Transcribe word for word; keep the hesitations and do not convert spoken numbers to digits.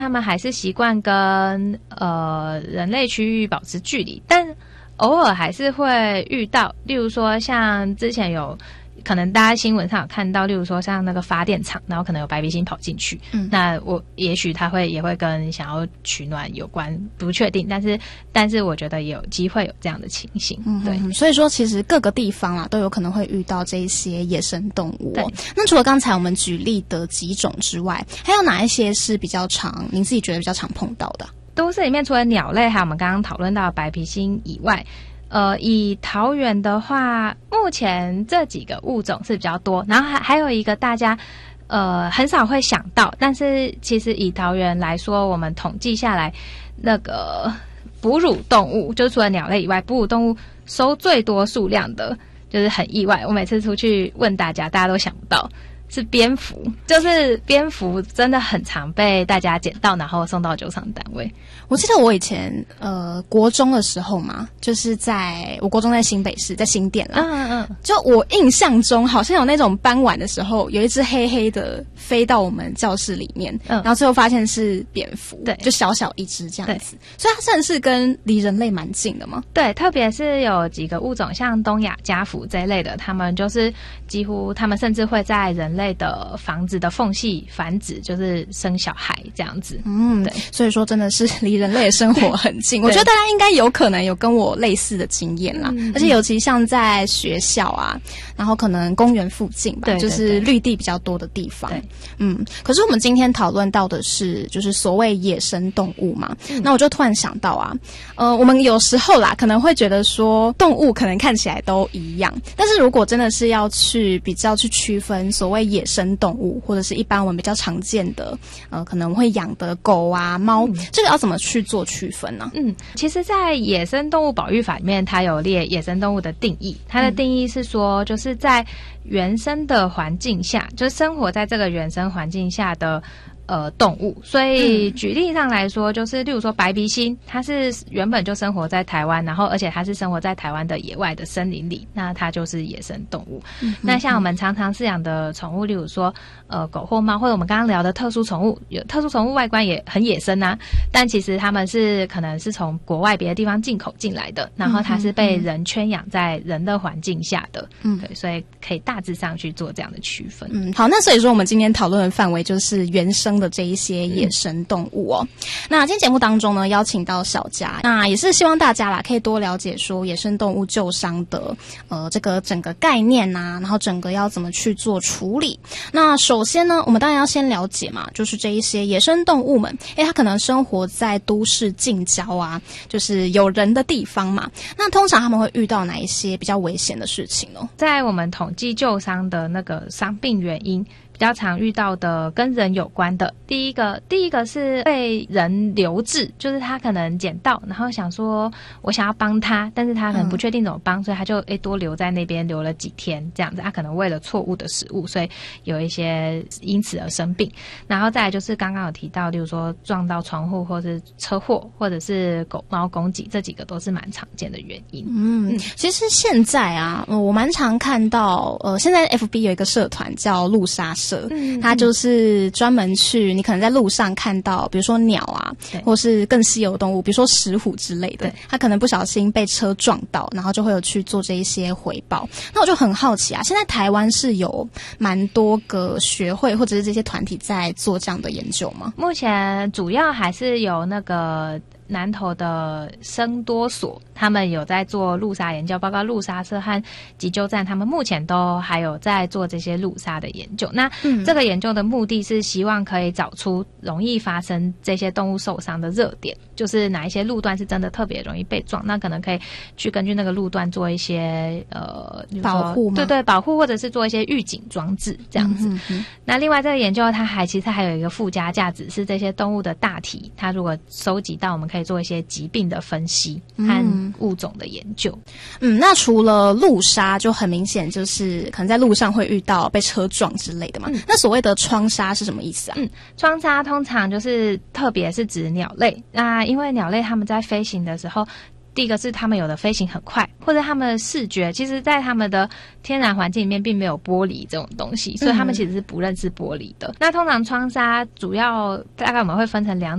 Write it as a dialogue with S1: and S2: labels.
S1: 他们还是习惯跟呃人类区域保持距离，但偶尔还是会遇到，例如说像之前有可能大家新闻上有看到，例如说像那个发电厂，然后可能有白鼻星跑进去，嗯，那我也许他会也会跟想要取暖有关，不确定，但是但是我觉得也有机会有这样的情形，嗯，对，
S2: 所以说其实各个地方啦都有可能会遇到这一些野生动物哦。那除了刚才我们举例的几种之外，还有哪一些是比较常您自己觉得比较常碰到的？
S1: 都市里面除了鸟类，还有我们刚刚讨论到的白鼻星以外，呃，以桃园的话，目前这几个物种是比较多，然后还还有一个大家呃很少会想到，但是其实以桃园来说，我们统计下来，那个哺乳动物，就除了鸟类以外，哺乳动物收最多数量的，就是很意外。我每次出去问大家，大家都想不到。是蝙蝠，就是蝙蝠真的很常被大家捡到，然后送到救伤单位。
S2: 我记得我以前呃国中的时候嘛，就是在我国中在新北市，在新店啦。嗯嗯嗯。就我印象中，好像有那种傍晚的时候，有一只黑黑的飞到我们教室里面，嗯，然后最后发现是蝙蝠，对，就小小一只这样子。所以它算是跟离人类蛮近的吗？
S1: 对，特别是有几个物种，像东亚家蝠这一类的，他们就是几乎他们甚至会在人类类的房子的缝隙繁殖，就是生小孩这样子。
S2: 嗯，对，所以说真的是离人类的生活很近。我觉得大家应该有可能有跟我类似的经验啦，嗯、而且尤其像在学校啊，然后可能公园附近吧，对对对，就是绿地比较多的地方。对，嗯。可是我们今天讨论到的是，就是所谓野生动物嘛。嗯、那我就突然想到啊，呃，我们有时候啦，可能会觉得说动物可能看起来都一样，但是如果真的是要去比较去区分所谓野生动物，或者是一般我们比较常见的，呃，可能会养的狗啊、猫，嗯、这个要怎么去做区分呢？
S1: 嗯，其实，在野生动物保育法里面，它有列野生动物的定义。它的定义是说，就是在原生的环境下，就是生活在这个原生环境下的。呃，动物，所以举例上来说，就是例如说白鼻星，它是原本就生活在台湾，然后而且它是生活在台湾的野外的森林里，那它就是野生动物。嗯、那像我们常常饲养的宠物，例如说呃狗或猫，或者我们刚刚聊的特殊宠物，有特殊宠物外观也很野生啊，但其实它们是可能是从国外别的地方进口进来的，然后它是被人圈养在人的环境下的，嗯，对，所以可以大致上去做这样的区分。
S2: 嗯，好，那所以说我们今天讨论的范围就是原生的这一些野生动物哦。嗯、那今天节目当中呢，邀请到小佳，那也是希望大家啦可以多了解说野生动物救伤的呃这个整个概念啊，然后整个要怎么去做处理。那首先呢，我们当然要先了解嘛，就是这一些野生动物们，诶，它可能生活在都市近郊啊，就是有人的地方嘛。那通常他们会遇到哪一些比较危险的事情呢？
S1: 在我们统计救伤的那个伤病原因。比较常遇到的跟人有关的，第一个，第一个是被人留置，就是他可能捡到，然后想说我想要帮他，但是他可能不确定怎么帮，嗯、所以他就诶多留在那边留了几天这样子。他可能为了错误的食物，所以有一些因此而生病。然后再来就是刚刚有提到，例如说撞到窗户，或是车祸，或者是狗猫攻击，这几个都是蛮常见的原因。
S2: 嗯，嗯其实现在啊，我蛮常看到，呃，现在 F B 有一个社团叫路杀社。嗯，它就是专门去你可能在路上看到比如说鸟啊，或是更稀有的动物，比如说石虎之类的，它可能不小心被车撞到，然后就会有去做这一些回报。那我就很好奇啊，现在台湾是有蛮多个学会或者是这些团体在做这样的研究吗？
S1: 目前主要还是有那个南投的生多所，他们有在做路杀研究，包括路杀社和急救站，他们目前都还有在做这些路杀的研究。那、嗯、这个研究的目的是希望可以找出容易发生这些动物受伤的热点，就是哪一些路段是真的特别容易被撞，那可能可以去根据那个路段做一些呃
S2: 保护吗？
S1: 对对，保护或者是做一些预警装置这样子。嗯哼哼那另外这个研究它还其实还有一个附加价值，是这些动物的大体，它如果收集到，我们可以做一些疾病的分析和物种的研究。
S2: 嗯，那除了路杀，就很明显就是可能在路上会遇到被车撞之类的嘛。嗯、那所谓的窗杀是什么意思啊？
S1: 嗯，窗杀通常就是特别是指鸟类，那因为鸟类它们在飞行的时候。 第一个是他们有的飞行很快，或者他们的视觉，其实在他们的天然环境里面并没有玻璃这种东西，所以他们其实是不认识玻璃的。嗯、那通常窗纱主要大概我们会分成两